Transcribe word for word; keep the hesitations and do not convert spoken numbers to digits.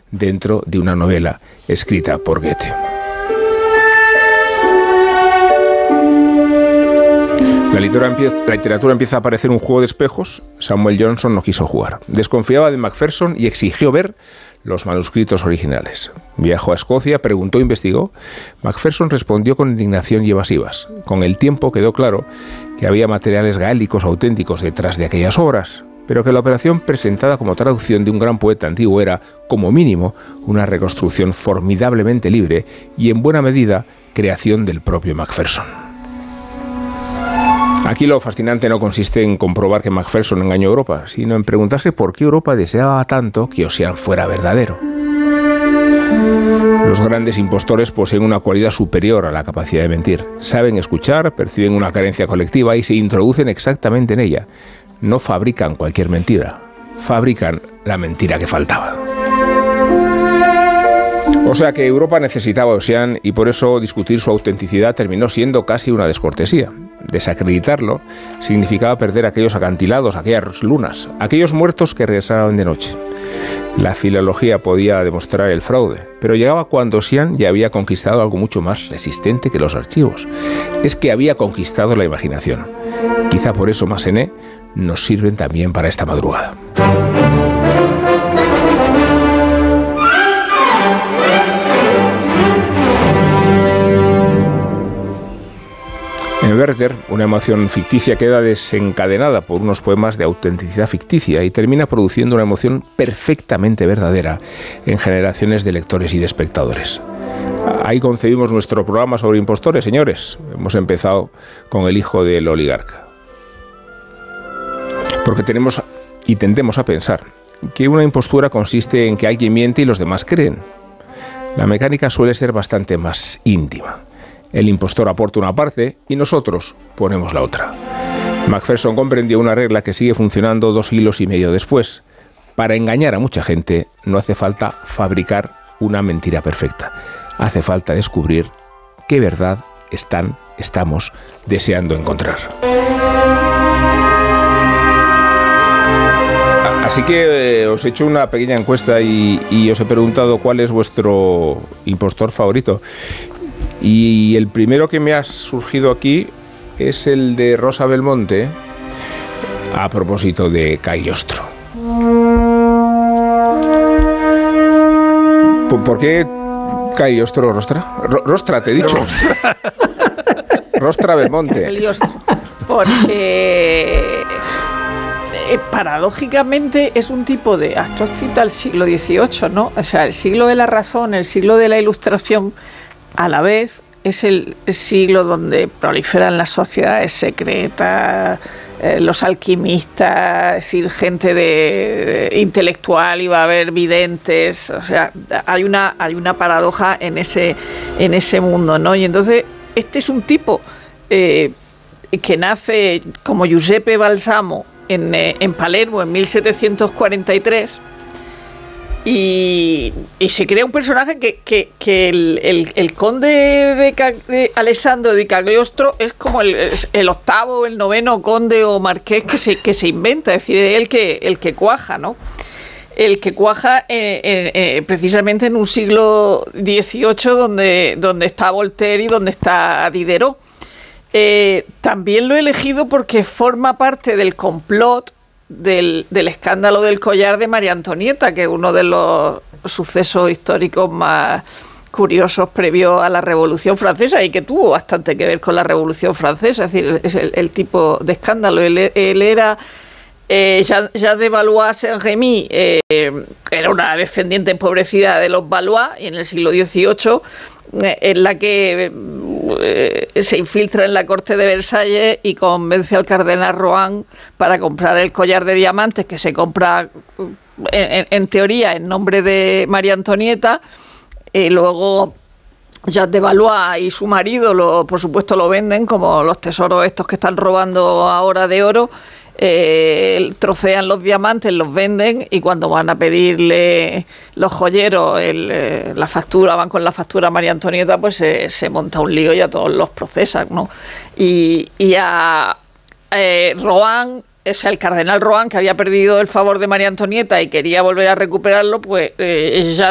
dentro de una novela escrita por Goethe. La literatura, empieza, la literatura empieza a parecer un juego de espejos. Samuel Johnson no quiso jugar. Desconfiaba de Macpherson y exigió ver los manuscritos originales. Viajó a Escocia, preguntó, investigó. Macpherson respondió con indignación y evasivas. Con el tiempo quedó claro que había materiales gaélicos auténticos detrás de aquellas obras, pero que la operación presentada como traducción de un gran poeta antiguo era, como mínimo, una reconstrucción formidablemente libre y, en buena medida, creación del propio Macpherson. Aquí lo fascinante no consiste en comprobar que Macpherson engañó a Europa, sino en preguntarse por qué Europa deseaba tanto que Ossian fuera verdadero. Los grandes impostores poseen una cualidad superior a la capacidad de mentir. Saben escuchar, perciben una carencia colectiva y se introducen exactamente en ella. No fabrican cualquier mentira, fabrican la mentira que faltaba. O sea que Europa necesitaba a Ossian y por eso discutir su autenticidad terminó siendo casi una descortesía. Desacreditarlo significaba perder aquellos acantilados, aquellas lunas, aquellos muertos que regresaban de noche. La filología podía demostrar el fraude, pero llegaba cuando Ossian ya había conquistado algo mucho más resistente que los archivos. Es que había conquistado la imaginación. Quizá por eso Massenet nos sirven también para esta madrugada. En Werther, una emoción ficticia queda desencadenada por unos poemas de autenticidad ficticia y termina produciendo una emoción perfectamente verdadera en generaciones de lectores y de espectadores. Ahí concebimos nuestro programa sobre impostores, señores. Hemos empezado con el hijo del oligarca. Porque tenemos y tendemos a pensar que una impostura consiste en que alguien miente y los demás creen. La mecánica suele ser bastante más íntima. El impostor aporta una parte y nosotros ponemos la otra. Macpherson comprendió una regla que sigue funcionando dos siglos y medio después. Para engañar a mucha gente no hace falta fabricar una mentira perfecta. Hace falta descubrir qué verdad están, estamos deseando encontrar. Así que eh, os he hecho una pequeña encuesta y, y os he preguntado cuál es vuestro impostor favorito. Y el primero que me ha surgido aquí es el de Rosa Belmonte, a propósito de Cagliostro. ¿Por qué Cagliostro, Rostra? Ro- Rostra, te he dicho. Rostra, Rostra Belmonte. Cagliostro. Porque eh, paradójicamente es un tipo de acto cita al siglo dieciocho, ¿no? O sea, el siglo de la razón, el siglo de la ilustración, a la vez es el siglo donde proliferan las sociedades secretas, eh, los alquimistas, es decir, gente de, de intelectual, y va a haber videntes, o sea, hay una hay una paradoja en ese en ese mundo, ¿no? Y entonces este es un tipo eh, que nace como Giuseppe Balsamo en, eh, en Palermo en mil setecientos cuarenta y tres. Y, y se crea un personaje que, que, que el, el, el conde de, de Alessandro di Cagliostro es como el, el octavo, el noveno conde o marqués que se, que se inventa, es decir, el que, el que cuaja, ¿no? El que cuaja eh, eh, eh, precisamente en un siglo dieciocho donde, donde está Voltaire y donde está Diderot. Eh, también lo he elegido porque forma parte del complot Del, del escándalo del collar de María Antonieta, que es uno de los sucesos históricos más curiosos previo a la Revolución Francesa y que tuvo bastante que ver con la Revolución Francesa, es decir, es el, el tipo de escándalo. Él, él era eh, Jean, Jean de Valois Saint-Remy, eh, era una descendiente empobrecida de los Valois y en el siglo dieciocho eh, en la que eh, se infiltra en la corte de Versalles y convence al cardenal Rohan para comprar el collar de diamantes que se compra en, en teoría en nombre de María Antonieta, y luego Jacques de Valois y su marido lo, por supuesto lo venden como los tesoros estos que están robando ahora de oro. Eh, trocean los diamantes, los venden y cuando van a pedirle los joyeros el, eh, la factura, van con la factura a María Antonieta, pues se, se monta un lío y a todos los procesan, ¿no? Y, y a eh, Rohan, o sea, el cardenal Rohan, que había perdido el favor de María Antonieta y quería volver a recuperarlo, pues eh, ya